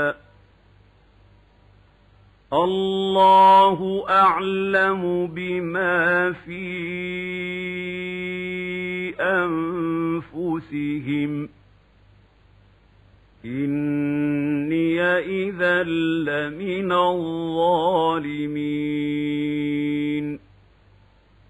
الله أعلم بما في أنفسهم إني إذا لمن الظالمين